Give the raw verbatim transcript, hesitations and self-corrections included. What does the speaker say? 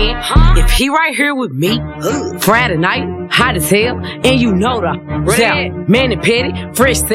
man. If he right here with me, Friday night, hot as hell, and you know the South, man and petty, fresh.